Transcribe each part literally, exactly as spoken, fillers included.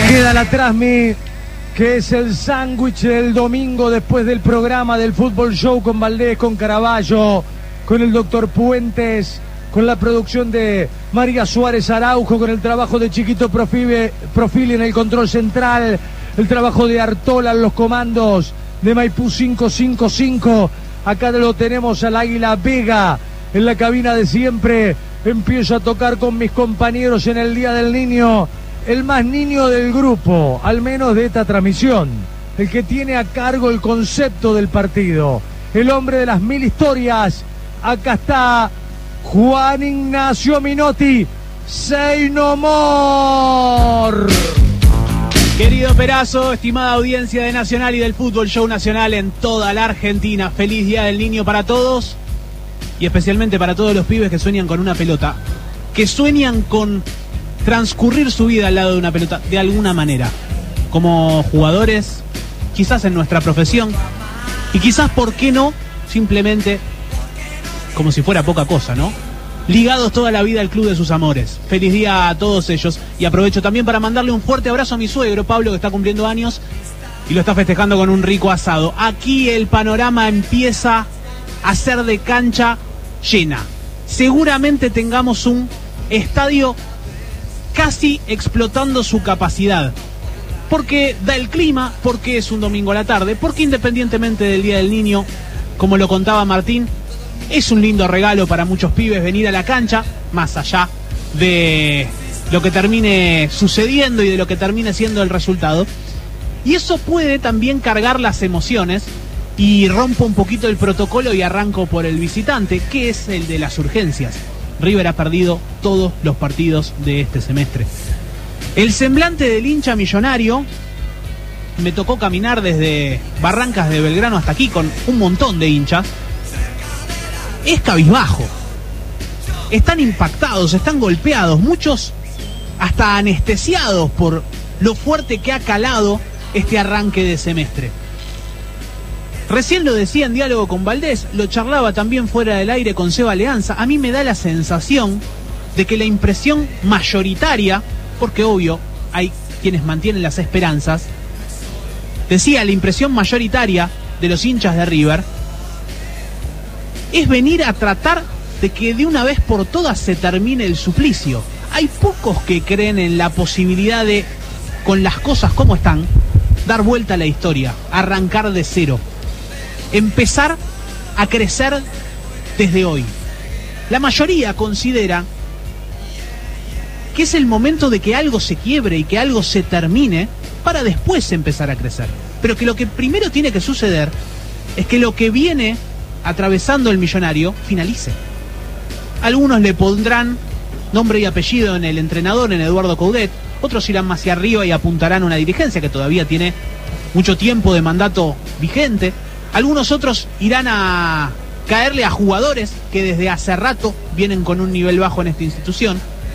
Queda la Trasmi, que es el sándwich del domingo después del programa del Fútbol Show con Valdés, con Caraballo, con el doctor Puentes, con la producción de María Suárez Araujo, con el trabajo de Chiquito Profile, Profili en el control central, el trabajo de Artola en los comandos de Maipú cinco cinco cinco. Acá lo tenemos al Águila Vega en la cabina de siempre. Empiezo a tocar con mis compañeros en el Día del Niño, el más niño del grupo, al menos de esta transmisión, el que tiene a cargo el concepto del partido, el hombre de las mil historias. Acá está Juan Ignacio Minotti. Say no more. Querido Perazo, estimada audiencia de Nacional y del Fútbol Show Nacional en toda la Argentina, feliz Día del Niño para todos y especialmente para todos los pibes que sueñan con una pelota, que sueñan con transcurrir su vida al lado de una pelota de alguna manera, como jugadores, quizás en nuestra profesión y quizás, ¿por qué no?, simplemente como si fuera poca cosa, ¿no?, ligados toda la vida al club de sus amores. Feliz día a todos ellos y aprovecho también para mandarle un fuerte abrazo a mi suegro Pablo, que está cumpliendo años y lo está festejando con un rico asado. Aquí el panorama empieza a ser de cancha llena. Seguramente tengamos un estadio casi explotando su capacidad, porque da el clima, porque es un domingo a la tarde, porque independientemente del Día del Niño, como lo contaba Martín, es un lindo regalo para muchos pibes venir a la cancha, más allá de lo que termine sucediendo y de lo que termine siendo el resultado. Y eso puede también cargar las emociones y rompo un poquito el protocolo y arranco por el visitante, que es el de las urgencias. River ha perdido todos los partidos de este semestre. El semblante del hincha millonario, me tocó caminar desde Barrancas de Belgrano hasta aquí con un montón de hinchas, es cabizbajo. Están impactados, están golpeados, muchos hasta anestesiados por lo fuerte que ha calado este arranque de semestre. Recién lo decía en diálogo con Valdés, lo charlaba también fuera del aire con Seba Leanza. A mí me da la sensación de que la impresión mayoritaria, porque obvio hay quienes mantienen las esperanzas, decía, la impresión mayoritaria de los hinchas de River es venir a tratar de que de una vez por todas se termine el suplicio. Hay pocos que creen en la posibilidad de, con las cosas como están, dar vuelta a la historia, arrancar de cero, empezar a crecer desde hoy. La mayoría considera que es el momento de que algo se quiebre y que algo se termine para después empezar a crecer. Pero que lo que primero tiene que suceder es que lo que viene atravesando el millonario finalice. Algunos le pondrán nombre y apellido en el entrenador, en Eduardo Coudet, otros irán más hacia arriba y apuntarán a una dirigencia que todavía tiene mucho tiempo de mandato vigente. Algunos otros irán a caerle a jugadores que desde hace rato vienen con un nivel bajo en esta institución.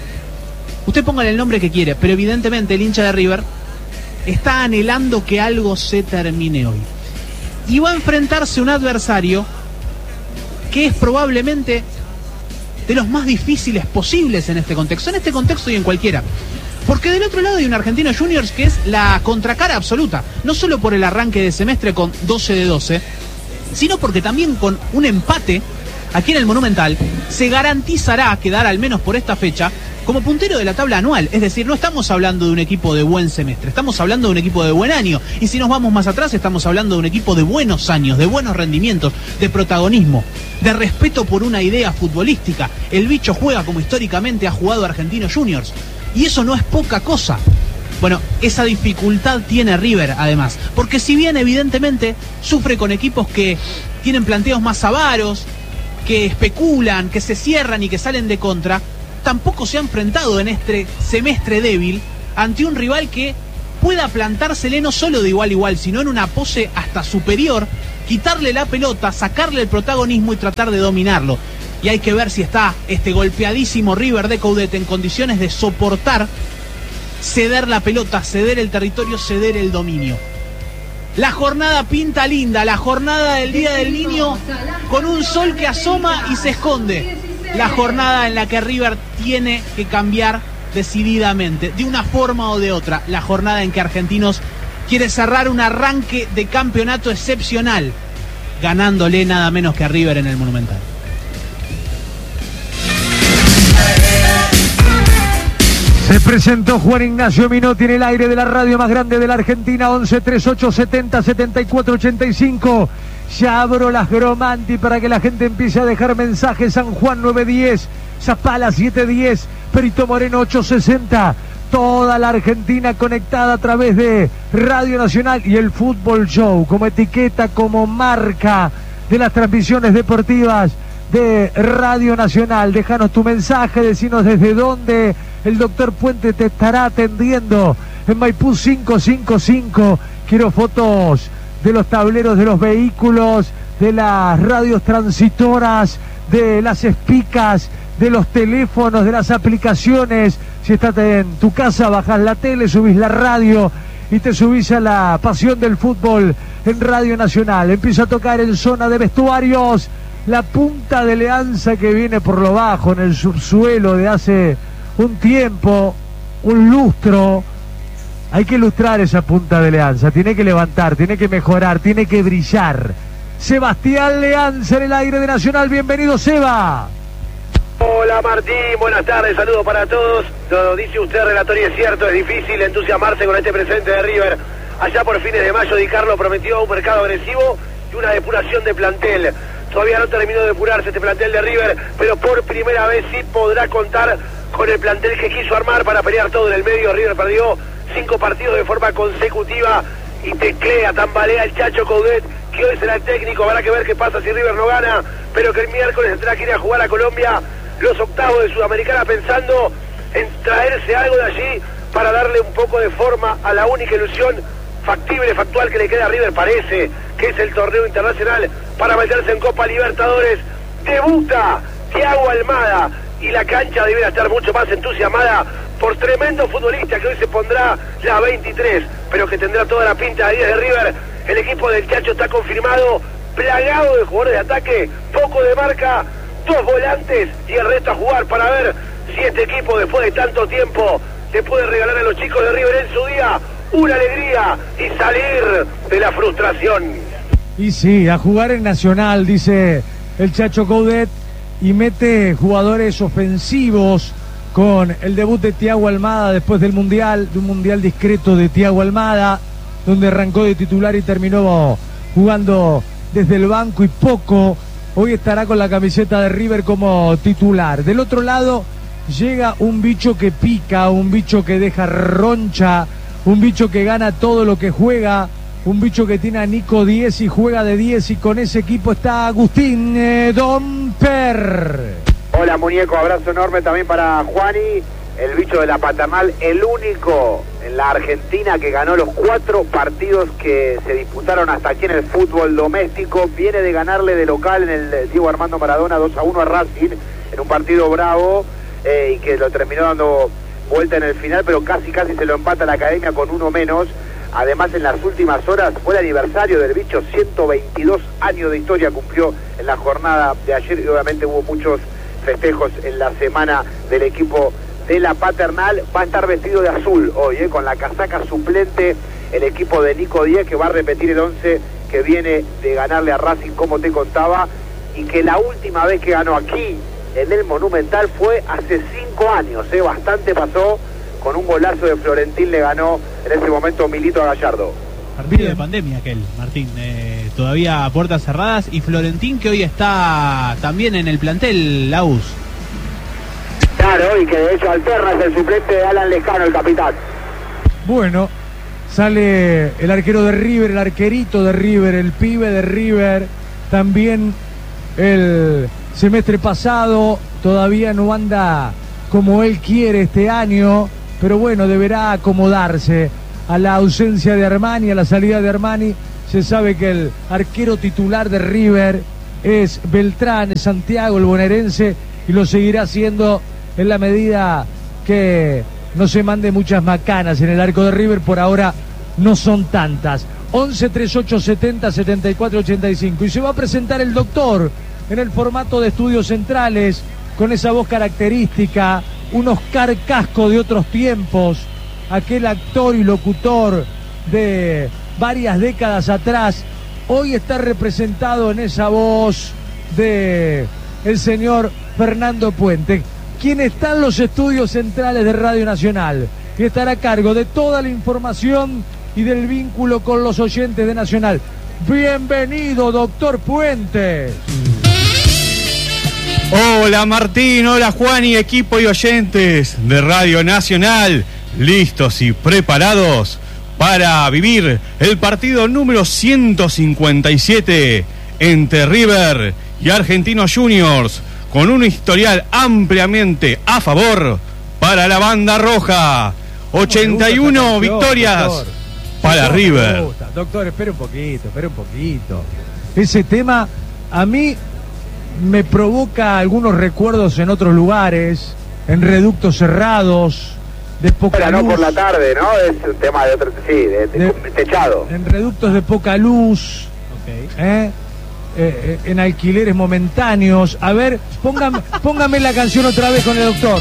Usted póngale el nombre que quiere, pero evidentemente el hincha de River está anhelando que algo se termine hoy. Y va a enfrentarse a un adversario que es probablemente de los más difíciles posibles en este contexto, en este contexto y en cualquiera. Porque del otro lado hay un Argentinos Juniors que es la contracara absoluta, no solo por el arranque de semestre con doce de doce, sino porque también con un empate aquí en el Monumental se garantizará quedar, al menos por esta fecha, como puntero de la tabla anual. Es decir, no estamos hablando de un equipo de buen semestre, estamos hablando de un equipo de buen año. Y si nos vamos más atrás, estamos hablando de un equipo de buenos años, de buenos rendimientos, de protagonismo, de respeto por una idea futbolística. El bicho juega como históricamente ha jugado Argentinos Juniors. Y eso no es poca cosa. Bueno, esa dificultad tiene River, además. Porque si bien, evidentemente, sufre con equipos que tienen planteos más avaros, que especulan, que se cierran y que salen de contra, tampoco se ha enfrentado en este semestre débil ante un rival que pueda plantársele no solo de igual a igual, sino en una pose hasta superior, quitarle la pelota, sacarle el protagonismo y tratar de dominarlo. Y hay que ver si está este golpeadísimo River de Coudet en condiciones de soportar, ceder la pelota, ceder el territorio, ceder el dominio. La jornada pinta linda, la jornada del Día del Niño con un sol que asoma y se esconde. La jornada en la que River tiene que cambiar decididamente, de una forma o de otra, la jornada en que Argentinos quiere cerrar un arranque de campeonato excepcional, ganándole nada menos que a River en el Monumental. Se presentó Juan Ignacio Minotti en el aire de la radio más grande de la Argentina, once treinta y ocho setenta setenta y cuatro ochenta y cinco. Ya abro las Gromanti para que la gente empiece a dejar mensajes. San Juan nueve diez, Zapala siete diez, Perito Moreno ocho sesenta. Toda la Argentina conectada a través de Radio Nacional y el Fútbol Show como etiqueta, como marca de las transmisiones deportivas de Radio Nacional. Déjanos tu mensaje, decinos desde dónde el doctor Puente te estará atendiendo en Maipú cinco cinco cinco. Quiero fotos de los tableros de los vehículos, de las radios transitoras, de las espicas, de los teléfonos, de las aplicaciones. Si estás en tu casa, bajás la tele, subís la radio y te subís a la pasión del fútbol en Radio Nacional. Empieza a tocar en zona de vestuarios la punta de Leanza que viene por lo bajo, en el subsuelo de hace un tiempo, un lustro. Hay que ilustrar esa punta de Leanza, tiene que levantar, tiene que mejorar, tiene que brillar. Sebastián Leanza en el aire de Nacional, bienvenido Seba. Hola Martín, buenas tardes, saludos para todos. Lo dice usted, relator, y es cierto, es difícil entusiasmarse con este presente de River. Allá por fines de mayo Di Carlo prometió un mercado agresivo y una depuración de plantel. Todavía no terminó de depurarse este plantel de River, pero por primera vez sí podrá contar con el plantel que quiso armar para pelear todo en el medio. River perdió cinco partidos de forma consecutiva y teclea, tambalea el Chacho Coudet, que hoy será el técnico. Habrá que ver qué pasa si River no gana, pero que el miércoles tendrá que ir a jugar a Colombia los octavos de Sudamericana, pensando en traerse algo de allí para darle un poco de forma a la única ilusión factible, factual que le queda a River, parece que es el torneo internacional para meterse en Copa Libertadores. Debuta Thiago Almada y la cancha deberá estar mucho más entusiasmada por tremendo futbolista que hoy se pondrá la veintitrés, pero que tendrá toda la pinta de diez de River. El equipo del Chacho está confirmado, plagado de jugadores de ataque, poco de marca, dos volantes y el resto a jugar para ver si este equipo, después de tanto tiempo, le puede regalar a los chicos de River en su día una alegría y salir de la frustración. Y sí, a jugar en Nacional, dice el Chacho Coudet, y mete jugadores ofensivos con el debut de Thiago Almada después del Mundial, de un Mundial discreto de Thiago Almada, donde arrancó de titular y terminó jugando desde el banco y poco. Hoy estará con la camiseta de River como titular. Del otro lado llega un bicho que pica, un bicho que deja roncha, un bicho que gana todo lo que juega, un bicho que tiene a Nico diez y juega de diez, y con ese equipo está Agustín eh, Domper. Hola muñeco, abrazo enorme también para Juani, el bicho de la Paternal, el único en la Argentina que ganó los cuatro partidos que se disputaron hasta aquí en el fútbol doméstico. Viene de ganarle de local en el Diego Armando Maradona dos a uno a Racing, en un partido bravo, eh, y que lo terminó dando vuelta en el final, pero casi casi se lo empata la Academia con uno menos. Además, en las últimas horas fue el aniversario del bicho, ciento veintidós años de historia cumplió en la jornada de ayer, y obviamente hubo muchos festejos en la semana del equipo de la Paternal. Va a estar vestido de azul hoy, eh, con la casaca suplente, el equipo de Nico diez, que va a repetir el once que viene de ganarle a Racing, como te contaba, y que la última vez que ganó aquí en el Monumental fue hace cinco años, eh, bastante pasó. Con un golazo de Florentín le ganó en ese momento Milito a Gallardo. Partido de pandemia aquel, Martín, eh, todavía a puertas cerradas, y Florentín, que hoy está también en el plantel, la U S. Claro, y que de hecho alterna, es el suplente de Alan Lescano, el capitán. Bueno, sale el arquero de River, el arquerito de River, el pibe de River, también el semestre pasado, todavía no anda como él quiere este año, pero bueno, deberá acomodarse a la ausencia de Armani, a la salida de Armani. Se sabe que el arquero titular de River es Beltrán, es Santiago, el bonaerense, y lo seguirá haciendo en la medida que no se mande muchas macanas en el arco de River. Por ahora no son tantas. once treinta y ocho setenta setenta y cuatro ochenta y cinco, y se va a presentar el doctor en el formato de estudios centrales, con esa voz característica, un Oscar Casco de otros tiempos, aquel actor y locutor de varias décadas atrás, hoy está representado en esa voz de el señor Fernando Puente, quien está en los estudios centrales de Radio Nacional y estará a cargo de toda la información y del vínculo con los oyentes de Nacional. Bienvenido, doctor Puente. Hola Martín, hola Juan y equipo y oyentes de Radio Nacional, listos y preparados para vivir el partido número ciento cincuenta y siete entre River y Argentinos Juniors, con un historial ampliamente a favor para la banda roja. ochenta y uno canción, victorias doctor. Para no, River. Doctor, espera un poquito, espera un poquito. Ese tema a mí me provoca algunos recuerdos en otros lugares, en reductos cerrados, de poca Pero luz. no por la tarde, ¿no? Es un tema de otro, sí, de, de, de techado. En reductos de poca luz, okay. ¿eh? Eh, en alquileres momentáneos. A ver, póngame, póngame la canción otra vez con el doctor.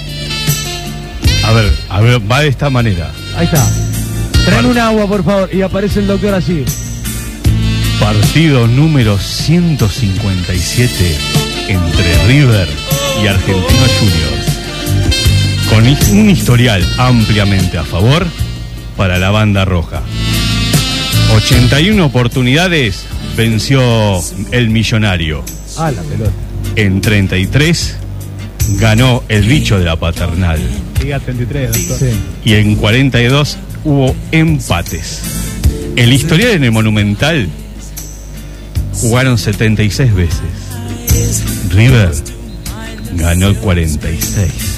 A ver, a ver, va de esta manera. Ahí está. Traen un agua, por favor, y aparece el doctor así. Partido número ciento cincuenta y siete entre River y Argentinos Juniors, con un historial ampliamente a favor para la banda roja. ochenta y una oportunidades venció el millonario. Ah, la pelota. En treinta y tres ganó el bicho de la Paternal. Diga treinta y tres, doctor. Sí. Y en cuarenta y dos hubo empates. El historial en el Monumental jugaron setenta y seis veces. River ganó cuarenta y seis.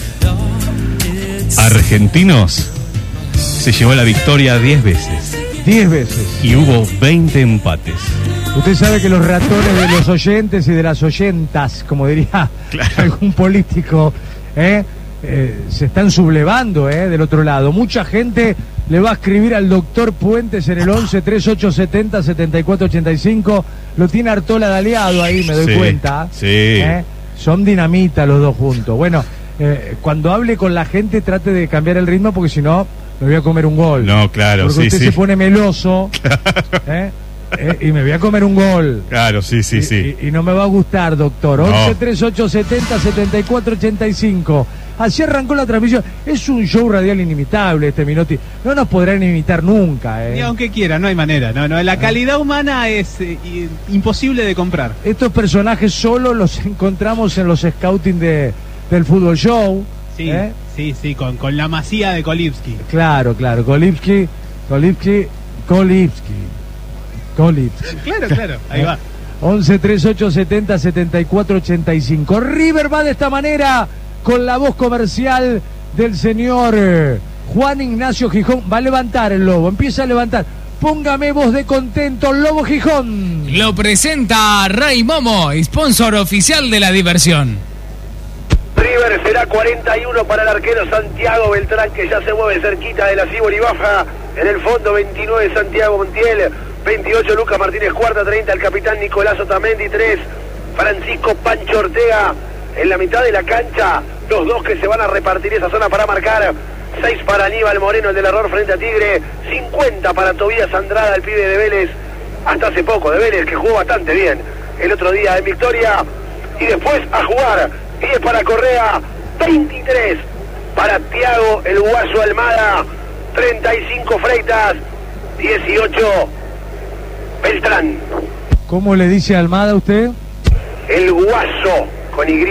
Argentinos se llevó la victoria diez veces. diez veces. Y hubo veinte empates. Usted sabe que los ratones de los oyentes y de las oyentas, como diría Claro. algún político, ¿eh? Eh, se están sublevando, ¿eh? Del otro lado. Mucha gente le va a escribir al doctor Puentes en el once treinta y ocho setenta setenta y cuatro ochenta y cinco. Lo tiene Artola de aliado ahí, me doy Sí, cuenta. sí. ¿Eh? Son dinamita los dos juntos. Bueno, eh, cuando hable con la gente trate de cambiar el ritmo porque si no, me voy a comer un gol. No, claro, porque sí, usted sí. se pone meloso. ¿eh? Eh, y me voy a comer un gol. Claro, sí, sí, y, sí. Y, y no me va a gustar, doctor. No. once treinta y ocho setenta setenta y cuatro ochenta y cinco. Así arrancó la transmisión. Es un show radial inimitable este Minotti. No nos podrán imitar nunca, ¿eh? Ni aunque quiera, no hay manera. No, no, la calidad humana es eh, imposible de comprar. Estos personajes solo los encontramos en los scouting de, del Fútbol Show. Sí, ¿eh? sí, sí, con, con la masía de Kolipski. Claro, claro. Kolipski, Kolipski, Kolipski. Kolipski. Claro, claro, ahí va. once treinta y ocho setenta setenta y cuatro ochenta y cinco. River va de esta manera con la voz comercial del señor eh, Juan Ignacio Gijón. Va a levantar el Lobo, empieza a levantar. Póngame voz de contento, Lobo Gijón. Lo presenta Ray Momo, sponsor oficial de la diversión. River será cuarenta y uno para el arquero Santiago Beltrán, que ya se mueve cerquita de la Cibor y baja. En el fondo veintinueve Santiago Montiel, veintiocho Lucas Martínez Cuarta, treinta el capitán Nicolás Otamendi, tres Francisco Pancho Ortega. En la mitad de la cancha, los dos que se van a repartir esa zona para marcar. seis para Aníbal Moreno, el del error frente a Tigre. cincuenta para Tobías Andrada, el pibe de Vélez. Hasta hace poco, de Vélez, que jugó bastante bien el otro día en Victoria. Y después a jugar, diez para Correa, veintitrés para Thiago, el Guaso Almada, treinta y cinco Freitas, dieciocho Beltrán. ¿Cómo le dice Almada usted? El Guaso, con Y.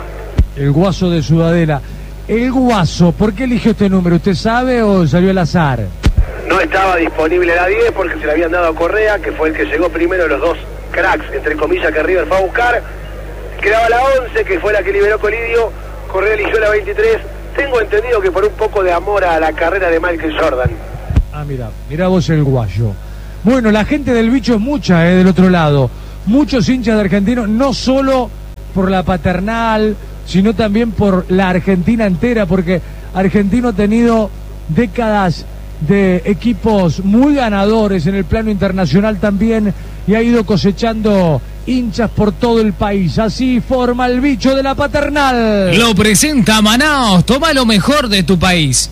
El Guaso de Ciudadela. El Guaso, ¿por qué eligió este número? ¿Usted sabe o salió al azar? No estaba disponible la diez porque se le habían dado a Correa, que fue el que llegó primero de los dos cracks, entre comillas, que River fue a buscar. Quedaba la once, que fue la que liberó Colidio. Correa eligió la veintitrés. Tengo entendido que por un poco de amor a la carrera de Michael Jordan. Ah, mira, mira vos el guayo. Bueno, la gente del bicho es mucha, eh, del otro lado. Muchos hinchas de Argentinos, no solo por la Paternal, sino también por la Argentina entera, porque Argentino ha tenido décadas de equipos muy ganadores en el plano internacional también, y ha ido cosechando hinchas por todo el país. Así forma el bicho de la Paternal. Lo presenta Manaos, toma lo mejor de tu país.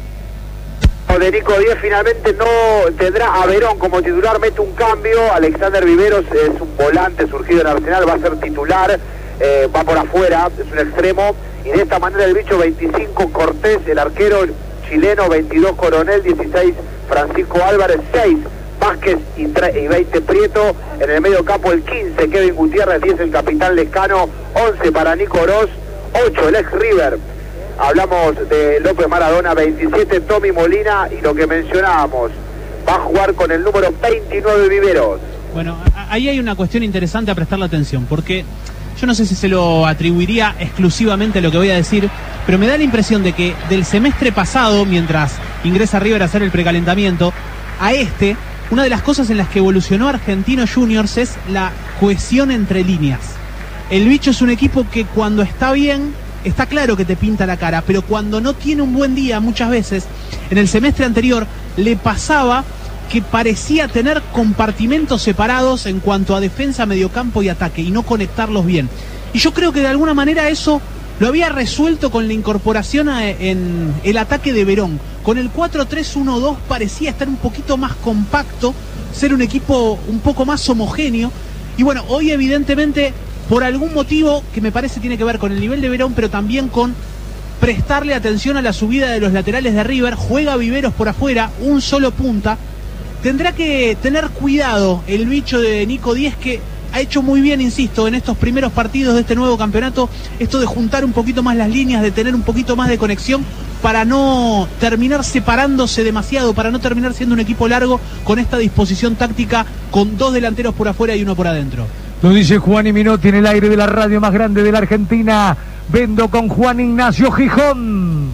De Nico Díez finalmente no tendrá a Verón como titular, mete un cambio. Alexander Viveros es un volante surgido en Arsenal, va a ser titular, eh, va por afuera, es un extremo. Y de esta manera el bicho veinticinco Cortés, el arquero chileno, veintidós Coronel, dieciséis Francisco Álvarez, seis Vázquez y, y veinte Prieto. En el medio campo el quince Kevin Gutiérrez, diez el capitán Lescano, once para Nico Oroz, ocho el ex River. Hablamos de López Maradona, veintisiete Tommy Molina, y lo que mencionábamos, va a jugar con el número veintinueve Viveros. Bueno, ahí hay una cuestión interesante a prestarle atención, porque yo no sé si se lo atribuiría exclusivamente a lo que voy a decir, pero me da la impresión de que del semestre pasado, mientras ingresa River a hacer el precalentamiento, a este, una de las cosas en las que evolucionó Argentinos Juniors es la cohesión entre líneas. El bicho es un equipo que cuando está bien, está claro que te pinta la cara, pero cuando no tiene un buen día, muchas veces, en el semestre anterior, le pasaba que parecía tener compartimentos separados en cuanto a defensa, mediocampo y ataque, y no conectarlos bien. Y yo creo que de alguna manera eso lo había resuelto con la incorporación a, en el ataque de Verón. Con el cuatro tres uno dos parecía estar un poquito más compacto, ser un equipo un poco más homogéneo. Y bueno, hoy evidentemente, por algún motivo que me parece tiene que ver con el nivel de Verón, pero también con prestarle atención a la subida de los laterales de River, juega Viveros por afuera, un solo punta. Tendrá que tener cuidado el bicho de Nico Díez, que ha hecho muy bien, insisto, en estos primeros partidos de este nuevo campeonato, esto de juntar un poquito más las líneas, de tener un poquito más de conexión, para no terminar separándose demasiado, para no terminar siendo un equipo largo con esta disposición táctica, con dos delanteros por afuera y uno por adentro. Lo dice Juan y Minotti en el aire de la radio más grande de la Argentina. Vendo con Juan Ignacio Gijón.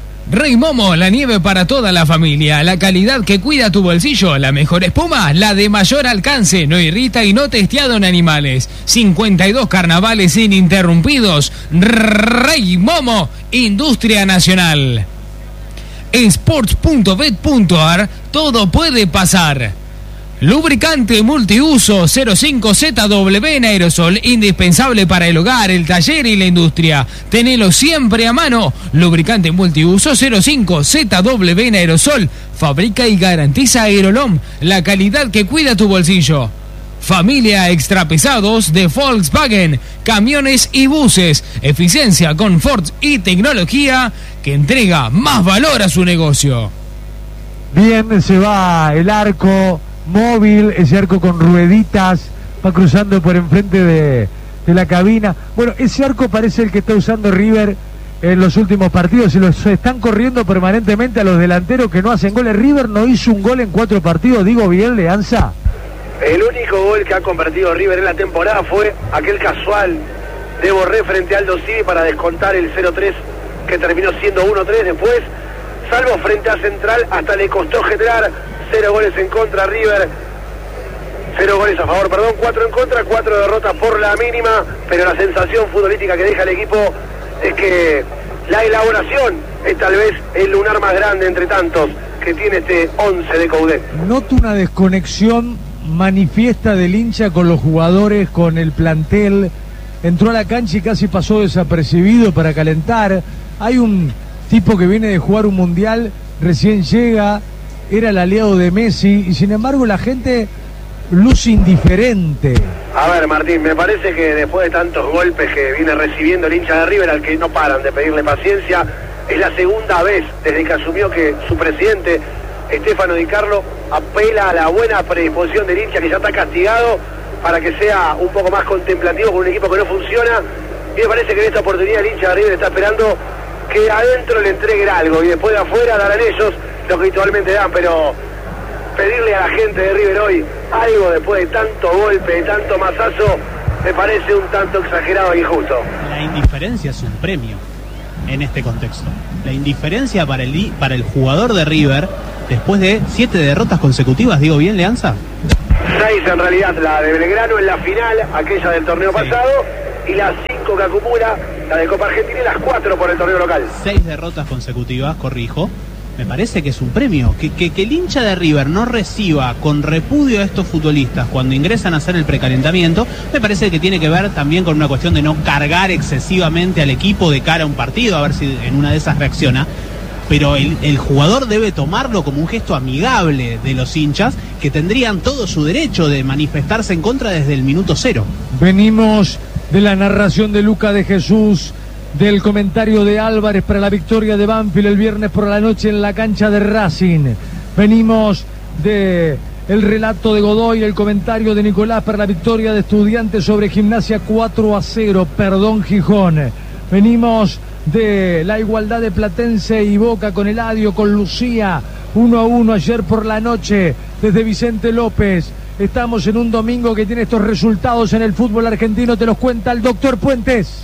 Rey Momo, la nieve para toda la familia, la calidad que cuida tu bolsillo, la mejor espuma, la de mayor alcance, no irrita y no testeado en animales. cincuenta y dos carnavales ininterrumpidos. Rey Momo, Industria Nacional. Sports punto bet punto a r, todo puede pasar. Lubricante multiuso cero cinco Z W en aerosol, indispensable para el hogar, el taller y la industria. Tenelo siempre a mano. Lubricante multiuso cero cinco Z W en aerosol, fabrica y garantiza Aerolom, la calidad que cuida tu bolsillo. Familia extra pesados de Volkswagen, camiones y buses, eficiencia, confort y tecnología que entrega más valor a su negocio. Bien, se va el arco móvil, ese arco con rueditas, va cruzando por enfrente de, de la cabina. Bueno, ese arco parece el que está usando River en los últimos partidos, y los están corriendo permanentemente a los delanteros que no hacen goles. River no hizo un gol en cuatro partidos, digo bien, Leanza. El único gol que ha convertido River en la temporada fue aquel casual de Borré frente a Aldo Civi para descontar el cero tres, que terminó siendo uno tres después. Salvo frente a Central, hasta le costó generar. Cero goles en contra River, cero goles a favor, perdón, cuatro en contra, cuatro derrotas por la mínima, pero la sensación futbolística que deja el equipo es que la elaboración es tal vez el lunar más grande entre tantos que tiene este once de Coudet. Noto una desconexión manifiesta del hincha con los jugadores, con el plantel. Entró a la cancha y casi pasó desapercibido para calentar. Hay un tipo que viene de jugar un mundial, recién llega, era el aliado de Messi, y sin embargo la gente luce indiferente. A ver, Martín, me parece que después de tantos golpes que viene recibiendo el hincha de River, al que no paran de pedirle paciencia, es la segunda vez desde que asumió que su presidente, Stefano Di Carlo, apela a la buena predisposición del hincha, que ya está castigado, para que sea un poco más contemplativo con un equipo que no funciona. Y me parece que en esta oportunidad el hincha de River está esperando que adentro le entreguen algo, y después de afuera darán ellos lo que habitualmente dan, pero pedirle a la gente de River hoy algo después de tanto golpe, de tanto mazazo, me parece un tanto exagerado e injusto. La indiferencia es un premio en este contexto. La indiferencia para el, para el jugador de River, después de siete derrotas consecutivas, digo bien, Leanza. Seis en realidad, la de Belgrano en la final, aquella del torneo sí. pasado, y las cinco que acumula, la de Copa Argentina, y las cuatro por el torneo local. Seis derrotas consecutivas, corrijo. me parece que es un premio. Que, que, que el hincha de River no reciba con repudio a estos futbolistas cuando ingresan a hacer el precalentamiento, me parece que tiene que ver también con una cuestión de no cargar excesivamente al equipo de cara a un partido, a ver si en una de esas reacciona. Pero el, el jugador debe tomarlo como un gesto amigable de los hinchas, que tendrían todo su derecho de manifestarse en contra desde el minuto cero. Venimos de la narración de Luca de Jesús, del comentario de Álvarez para la victoria de Banfield el viernes por la noche en la cancha de Racing. Venimos de el relato de Godoy, el comentario de Nicolás para la victoria de Estudiantes sobre Gimnasia cuatro a cero, perdón Gijón. Venimos de la igualdad de Platense y Boca con Eladio, con Lucía, uno a uno ayer por la noche desde Vicente López. Estamos en un domingo que tiene estos resultados en el fútbol argentino, te los cuenta el doctor Puentes.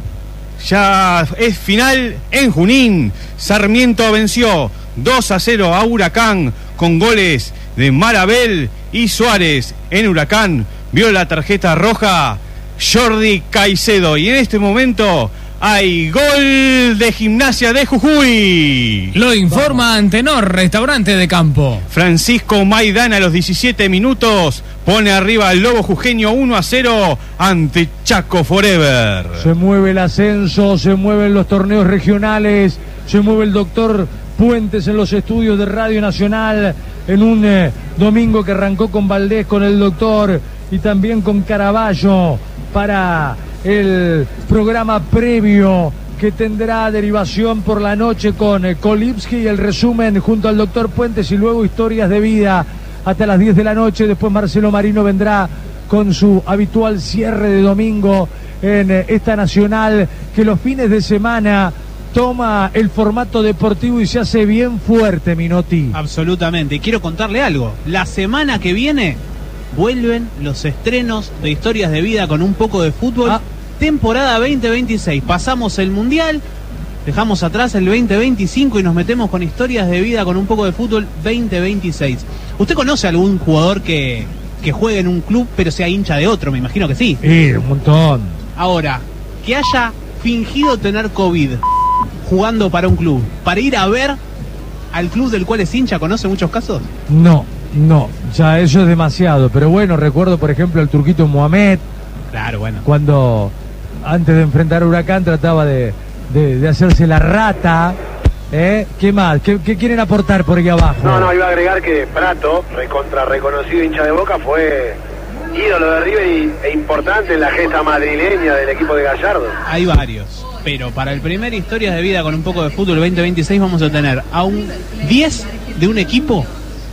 Ya es final en Junín. Sarmiento venció dos a cero a Huracán con goles de Marabel y Suárez. En Huracán vio la tarjeta roja Jordi Caicedo y en este momento hay gol de Gimnasia de Jujuy. Lo informa Antenor, restaurante de campo. Francisco Maidana a los diecisiete minutos pone arriba al Lobo Jujeño uno a cero ante Chaco Forever. Se mueve el ascenso, se mueven los torneos regionales, se mueve el doctor Puentes en los estudios de Radio Nacional en un eh, domingo que arrancó con Valdés, con el doctor y también con Caraballo para el programa previo que tendrá derivación por la noche con eh, Kolipsky y el resumen junto al doctor Puentes y luego historias de vida hasta las diez de la noche. Después Marcelo Marino vendrá con su habitual cierre de domingo en eh, esta Nacional que los fines de semana toma el formato deportivo y se hace bien fuerte, Minotti. Absolutamente. Y quiero contarle algo. La semana que viene vuelven los estrenos de historias de vida con un poco de fútbol. Ah. Temporada veinte veintiséis. Pasamos el Mundial, dejamos atrás el veinte veinticinco y nos metemos con historias de vida con un poco de fútbol veinte veintiséis. ¿Usted conoce algún jugador que, que juegue en un club pero sea hincha de otro? Me imagino que sí. Sí, un montón. Ahora, que haya fingido tener COVID jugando para un club, para ir a ver al club del cual es hincha, ¿conoce muchos casos? No, no, ya eso es demasiado. Pero bueno, recuerdo por ejemplo al turquito Mohamed. Claro, bueno. Cuando antes de enfrentar a Huracán trataba de, de, de hacerse la rata. ¿Eh? ¿Qué más? ¿Qué, ¿Qué quieren aportar por ahí abajo? No, no, iba a agregar que Prato, recontra reconocido hincha de Boca, fue ídolo de River y, e importante en la gesta madrileña del equipo de Gallardo. Hay varios, pero para el primer Historias de Vida con un poco de fútbol veinte veintiséis vamos a tener a un diez de un equipo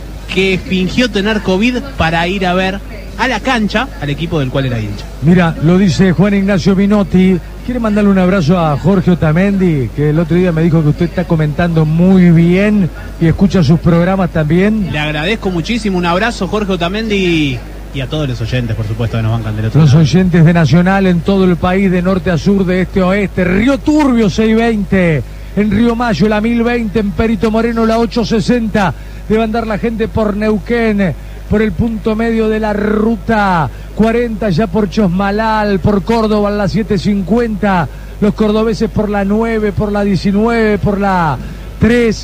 que fingió tener COVID para ir a ver a la cancha al equipo del cual era hincha. Mira, lo dice Juan Ignacio Minotti. ¿Quiere mandarle un abrazo a Jorge Otamendi? Que el otro día me dijo que usted está comentando muy bien y escucha sus programas también. Le agradezco muchísimo. Un abrazo, Jorge Otamendi, y a todos los oyentes, por supuesto, que nos bancan del otro Los lado. oyentes de Nacional en todo el país, de norte a sur, de este a oeste. Río Turbio seiscientos veinte, en Río Mayo la mil veinte, en Perito Moreno la ochocientos sesenta. Debe andar la gente por Neuquén, por el punto medio de la ruta cuarenta, ya por Chosmalal, por Córdoba en la setecientos cincuenta, los cordobeses por la nueve, por la diecinueve, por la tres,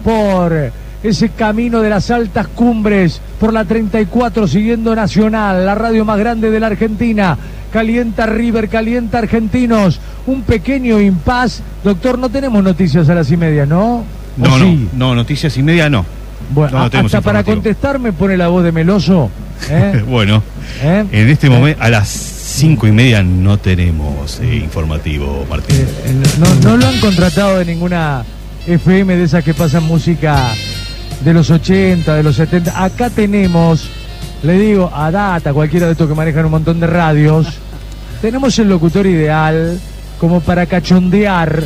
por ese camino de las altas cumbres, por la treinta y cuatro, siguiendo Nacional, la radio más grande de la Argentina. Calienta River, calienta Argentinos, un pequeño impas. Doctor, no tenemos noticias a las y media, ¿no? No, no, sí? no, noticias y media no. Bueno, no, no hasta para contestar me pone la voz de Meloso. ¿eh? Bueno, ¿Eh? en este momento a las cinco y media no tenemos eh, informativo, Martín. Eh, no, no lo han contratado de ninguna F M de esas que pasan música de los ochenta, de los setenta. Acá tenemos, le digo, a Data, cualquiera de estos que manejan un montón de radios, tenemos el locutor ideal como para cachondear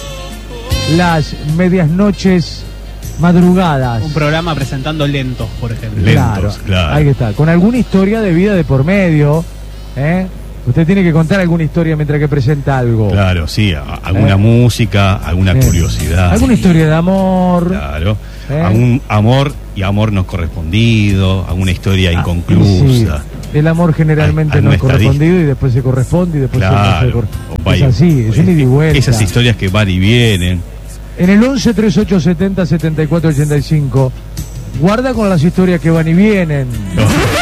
las medias noches madrugadas. Un programa presentando lentos, por ejemplo. Lentos, claro. claro. Ahí está, con alguna historia de vida de por medio, ¿eh? Usted tiene que contar alguna historia mientras que presenta algo. Claro, sí, a, alguna ¿Eh? música, alguna ¿Eh? curiosidad. Alguna historia de amor. Claro, ¿Eh? algún amor y amor no correspondido, alguna historia ah, inconclusa. Sí. El amor generalmente no es correspondido y después se corresponde y después claro, se no se corresponde. Es así, es un ida y vuelta. Esas historias que van y vienen. En el once treinta y ocho setenta setenta y cuatro ochenta y cinco. Guarda con las historias que van y vienen. No.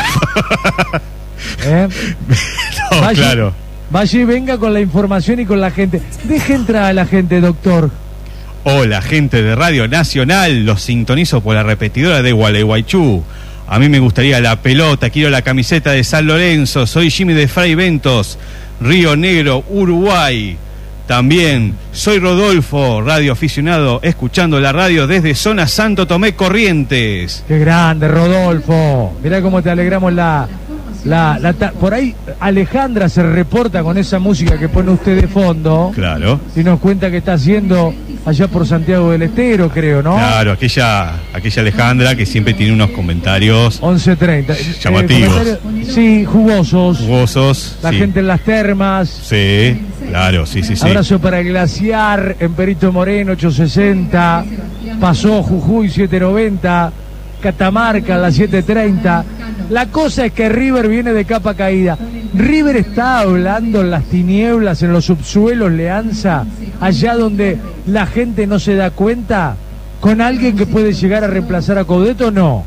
¿Eh? No, vaya, claro. Vaya y venga con la información y con la gente. Deje entrar a la gente, doctor. Hola, gente de Radio Nacional. Los sintonizo por la repetidora de Gualeguaychú. A mí me gustaría la pelota, quiero la camiseta de San Lorenzo. Soy Jimmy de Fray Ventos, Río Negro, Uruguay. También soy Rodolfo, radio aficionado, escuchando la radio desde zona Santo Tomé, Corrientes. Qué grande, Rodolfo. Mirá cómo te alegramos la... la, la ta... Por ahí Alejandra se reporta con esa música que pone usted de fondo. Claro. Y nos cuenta que está haciendo allá por Santiago del Estero, creo, ¿no? Claro, aquella, aquella Alejandra que siempre tiene unos comentarios once treinta. llamativos. Eh, sí, jugosos. Jugosos. La sí. gente en las termas. Sí, claro, sí, sí, sí. Abrazo para el Glaciar en Perito Moreno, ochocientos sesenta. Pasó Jujuy, setecientos noventa. Catamarca, la setecientos treinta. La cosa es que River viene de capa caída. River está hablando en las tinieblas, en los subsuelos, Leanza, allá donde la gente no se da cuenta, con alguien que puede llegar a reemplazar a Coudet o no.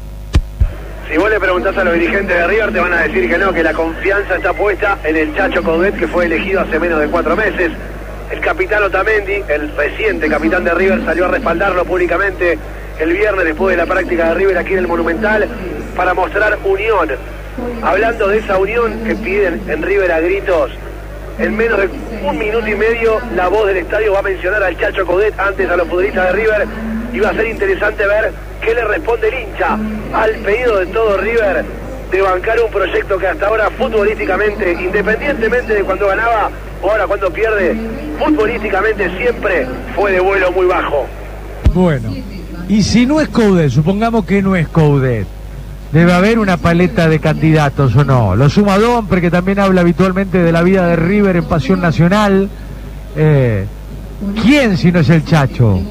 Si vos le preguntás a los dirigentes de River, te van a decir que no, que la confianza está puesta en el Chacho Coudet, que fue elegido hace menos de cuatro meses. El capitán Otamendi, el reciente capitán de River, salió a respaldarlo públicamente el viernes después de la práctica de River aquí en el Monumental para mostrar unión. Hablando de esa unión que piden en River a gritos, en menos de un minuto y medio la voz del estadio va a mencionar al Chacho Coudet antes a los futbolistas de River y va a ser interesante ver qué le responde el hincha al pedido de todo River de bancar un proyecto que hasta ahora futbolísticamente, independientemente de cuando ganaba o ahora cuando pierde, futbolísticamente siempre fue de vuelo muy bajo. Bueno, y si no es Coudet, supongamos que no es Coudet, debe haber una paleta de candidatos o no. Lo suma Domper, que también habla habitualmente de la vida de River en Pasión Nacional. Eh, ¿Quién si no es el Chacho?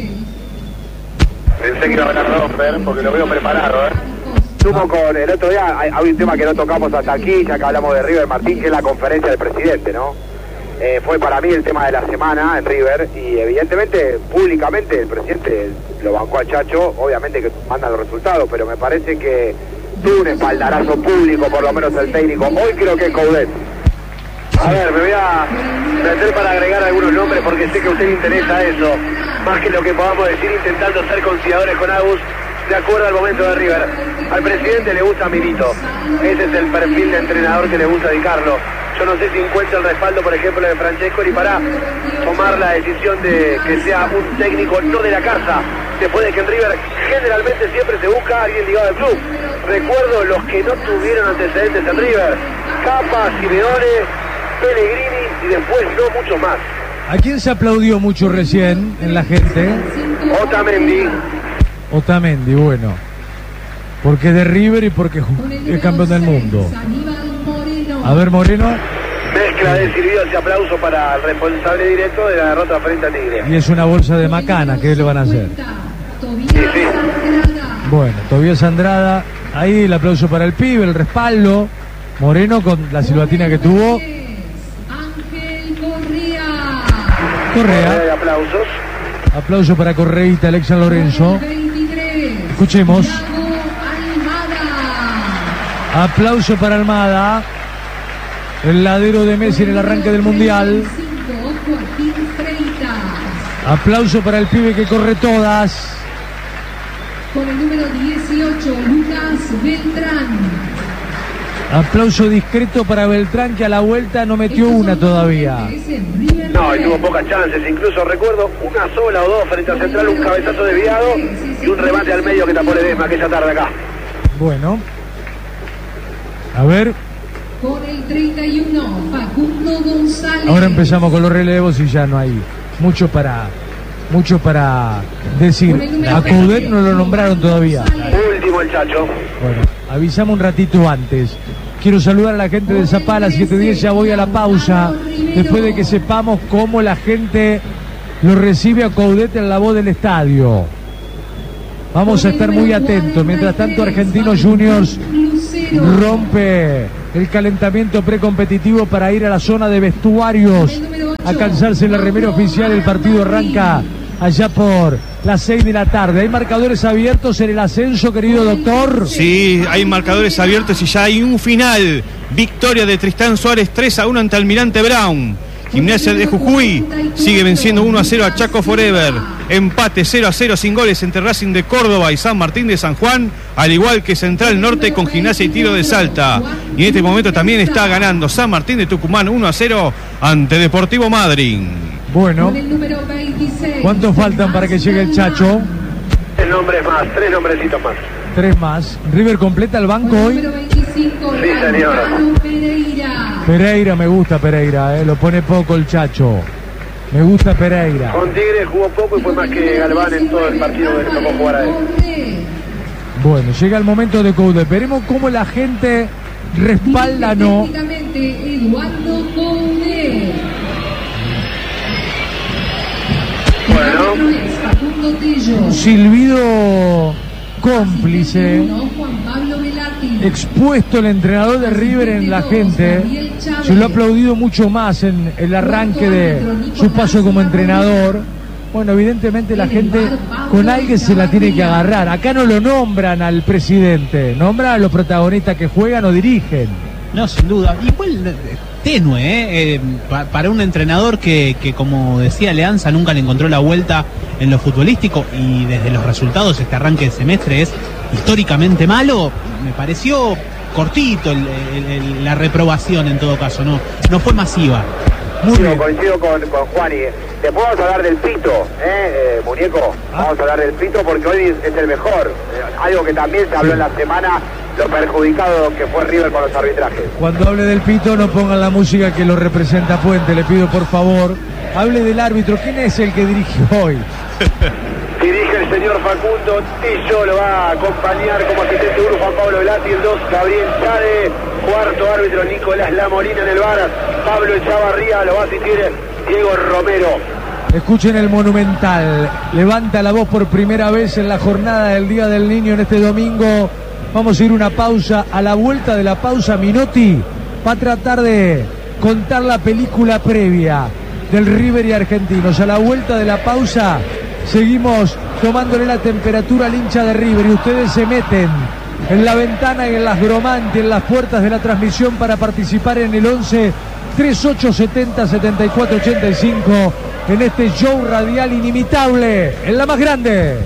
Pensé que iba a hablar Domper porque lo veo preparado, ¿eh? Sumo con el otro día, hay, hay un tema que no tocamos hasta aquí, ya que hablamos de River, Martín, que es la conferencia del presidente, ¿no? Eh, fue para mí el tema de la semana en River y evidentemente, públicamente, el presidente lo bancó al Chacho, obviamente que manda los resultados, pero me parece que tuvo un espaldarazo público, por lo menos el técnico. Hoy creo que es Coudet. A ver, me voy a meter para agregar algunos nombres porque sé que a usted le interesa eso, más que lo que podamos decir intentando ser conciliadores con Agus, de acuerdo al momento de River. Al presidente le gusta Milito, ese es el perfil de entrenador que le gusta dedicarlo. Yo no sé si encuentra el respaldo, por ejemplo, de Francescoli para tomar la decisión de que sea un técnico no de la casa, después de que en River generalmente siempre se busca a alguien ligado al club. Recuerdo los que no tuvieron antecedentes en River: Capa, Simeone, Pellegrini y después no mucho más. ¿A quién se aplaudió mucho recién en la gente? Otamendi. Otamendi, bueno. Porque es de River y porque es campeón del mundo. A ver, Moreno. Mezcla de silbido ese aplauso para el responsable directo de la derrota frente a Tigre. Y es una bolsa de macana, ¿qué le van a hacer? Sí, sí. Bueno, Tobías Andrada, ahí el aplauso para el pibe, el respaldo. Moreno con la silbatina que tuvo. Correa. De aplausos. Aplauso para Correita, Alex San Lorenzo. Escuchemos. Aplauso para Almada, el ladero de Messi en el arranque del Mundial. Aplauso para el pibe que corre todas. Con el número dieciocho, Lucas Beltrán. Aplauso discreto para Beltrán, que a la vuelta no metió una todavía. No, y tuvo pocas chances, incluso recuerdo una sola o dos frente a Central, un cabezazo desviado y un remate al medio que tapó Ledesma aquella tarde acá. Bueno, a ver. Con el treinta y uno, Facundo González. Ahora empezamos con los relevos y ya no hay mucho para mucho para decir. A Coudet no lo nombraron todavía. Último el Chacho. Bueno, avisamos un ratito antes. Quiero saludar a la gente de Zapala, siete diez, ya voy a la pausa. Después de que sepamos cómo la gente lo recibe a Coudet en la voz del estadio. Vamos a estar muy atentos. Mientras tanto, Argentinos Juniors rompe el calentamiento precompetitivo para ir a la zona de vestuarios a calzarse la remera oficial. El partido arranca allá por las seis de la tarde. ¿Hay marcadores abiertos en el ascenso, querido doctor? Sí, hay marcadores abiertos y ya hay un final. Victoria de Tristán Suárez tres a uno ante Almirante Brown. Gimnasia de Jujuy sigue venciendo uno a cero a Chaco Forever. Empate cero a cero sin goles entre Racing de Córdoba y San Martín de San Juan, al igual que Central Norte con Gimnasia y Tiro de Salta. Y en este momento también está ganando San Martín de Tucumán uno a cero ante Deportivo Madryn. Bueno, ¿cuántos faltan para que llegue el Chacho? Tres nombres más, tres nombrecitos más. Tres más. ¿River completa el banco hoy? Sí, señor. Pereira, me gusta Pereira, eh, lo pone poco el Chacho. Me gusta Pereira. Con Tigre jugó poco y fue más que Galván en todo el partido que le tocó jugar a él. Bueno, llega el momento de Coude. Veremos cómo la gente respalda, ¿no? Bueno. Un silbido cómplice, expuesto el entrenador de River en la gente. Se lo ha aplaudido mucho más en el arranque de su paso como entrenador. Bueno, evidentemente la gente con alguien se la tiene que agarrar. Acá no lo nombran al presidente, nombran a los protagonistas que juegan o dirigen. No, sin duda. Igual tenue, ¿eh? eh pa para un entrenador que, que, como decía Leanza, nunca le encontró la vuelta en lo futbolístico y desde los resultados este arranque de semestre es históricamente malo. Me pareció cortito el, el, el, la reprobación en todo caso, no, no fue masiva. Muy bien. Coincido con, con Juan y después vamos a hablar del pito, ¿eh, eh muñeco? ¿Ah? Vamos a hablar del pito porque hoy es el mejor. Eh, algo que también se habló en la semana, lo perjudicado que fue River con los arbitrajes. Cuando hable del pito no pongan la música que lo representa a Puente, le pido por favor. Hable del árbitro, ¿quién es el que dirige hoy? Dirige el señor Facundo Tillo, lo va a acompañar como asistente uno Juan Pablo Velati, el dos Gabriel Chade, cuarto árbitro Nicolás Lamolina en el bar, Pablo Echavarría, lo va a asistir Diego Romero. Escuchen el Monumental, levanta la voz por primera vez en la jornada del Día del Niño en este domingo. Vamos a ir una pausa, a la vuelta de la pausa Minotti va a tratar de contar la película previa del River y Argentinos. A la vuelta de la pausa seguimos tomándole la temperatura al hincha de River y ustedes se meten en la ventana y en las gromantes, en las puertas de la transmisión para participar en el once treinta y ocho setenta setenta y cuatro ochenta y cinco en este show radial inimitable, en la más grande.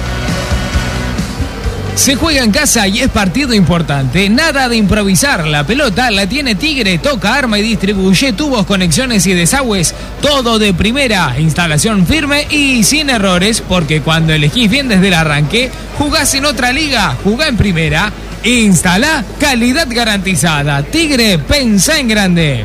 Se juega en casa y es partido importante. Nada de improvisar. La pelota la tiene Tigre. Toca, arma y distribuye tubos, conexiones y desagües. Todo de primera. Instalación firme y sin errores. Porque cuando elegís bien desde el arranque, jugás en otra liga. Jugá en primera. Instala calidad garantizada. Tigre, pensá en grande.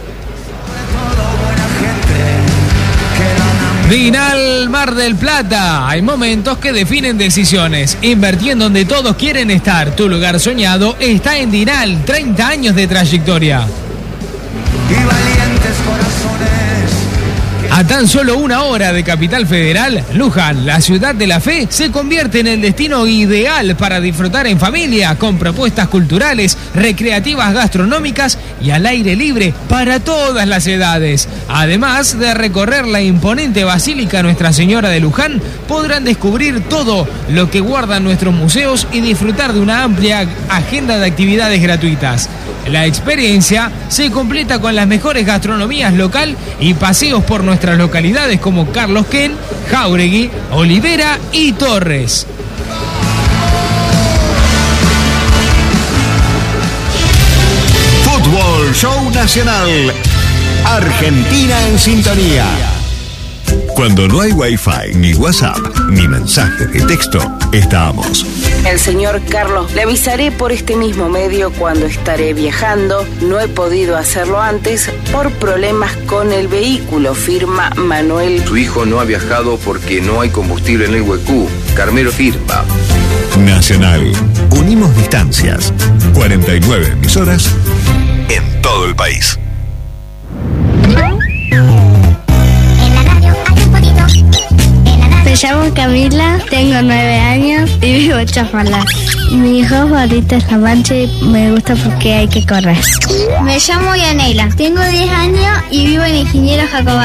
Vinal Mar del Plata. Hay momentos que definen decisiones. Invertí en donde todos quieren estar. Tu lugar soñado está en Dinal. treinta años de trayectoria. Y valientes corazones. A tan solo una hora de Capital Federal, Luján, la ciudad de la fe, se convierte en el destino ideal para disfrutar en familia, con propuestas culturales, recreativas, gastronómicas y al aire libre para todas las edades. Además de recorrer la imponente Basílica Nuestra Señora de Luján, podrán descubrir todo lo que guardan nuestros museos y disfrutar de una amplia agenda de actividades gratuitas. La experiencia se completa con las mejores gastronomías local y paseos por nuestras localidades como Carlos Ken, Jáuregui, Olivera y Torres. Fútbol Show Nacional. Argentina en sintonía. Cuando no hay Wi-Fi, ni WhatsApp, ni mensajes de texto, estamos. El señor Carlos, le avisaré por este mismo medio cuando estaré viajando. No he podido hacerlo antes por problemas con el vehículo, firma Manuel. Su hijo no ha viajado porque no hay combustible en el Huecú. Carmelo firma. Nacional. Unimos distancias. cuarenta y nueve emisoras en todo el país. Me llamo Camila, tengo nueve años y vivo en Chafalá. Mi hijo favorito es la mancha y me gusta porque hay que correr. Me llamo Yanela, tengo diez años y vivo en Ingeniero Jacobacci.